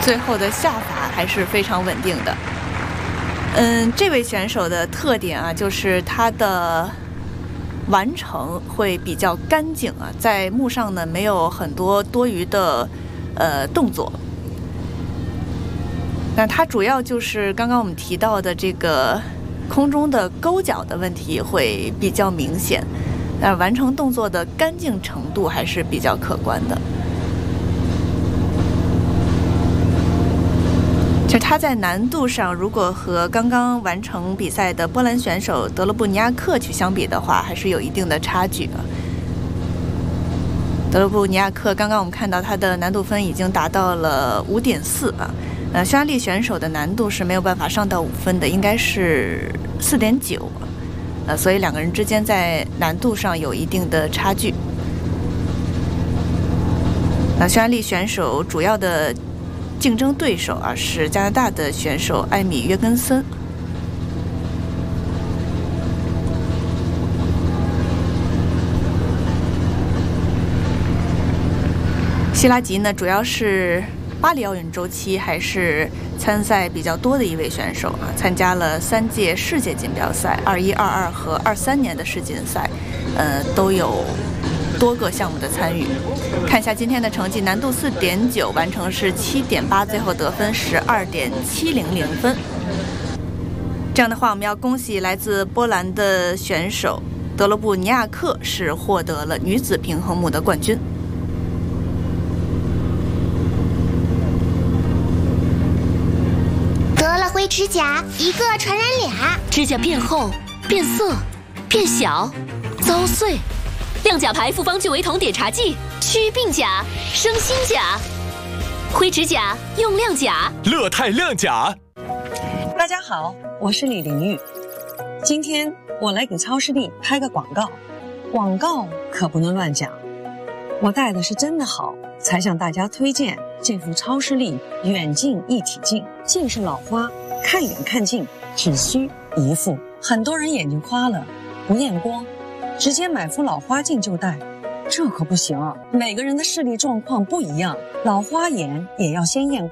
最后的下法还是非常稳定的。这位选手的特点啊，就是他的完成会比较干净啊，在幕上呢没有很多多余的动作。那他主要就是刚刚我们提到的这个空中的勾脚的问题会比较明显，但完成动作的干净程度还是比较可观的。其实他在难度上，如果和刚刚完成比赛的波兰选手德罗布尼亚克去相比的话，还是有一定的差距啊。德罗布尼亚克刚刚我们看到他的难度分已经达到了5.4啊。匈牙利选手的难度是没有办法上到5分的，应该是4.9，所以两个人之间在难度上有一定的差距。匈牙利选手主要的竞争对手啊是加拿大的选手艾米约根森。希拉吉呢，主要是巴黎奥运周期还是参赛比较多的一位选手啊，参加了3届世界锦标赛，21、22和23年的世锦赛，都有多个项目的参与。看一下今天的成绩，难度4.9，完成是7.8，最后得分12.700分。这样的话，我们要恭喜来自波兰的选手德罗布尼亚克是获得了女子平衡木的冠军。 灰指甲一个传染俩， 指甲变厚、变色、变小、遭碎。亮甲牌复方聚维酮碘茶剂，祛病甲，生新甲。灰指甲用亮甲， 乐泰亮甲。 大家好，我是李玲玉。今天我来给超视力拍个广告，广告可不能乱讲。我戴的是真的好，才向大家推荐这副超视力远近一体镜。近视老花，看远看近只需一副。很多人眼睛花了不验光，直接买副老花镜就戴，这可不行。每个人的视力状况不一样，老花眼也要先验光。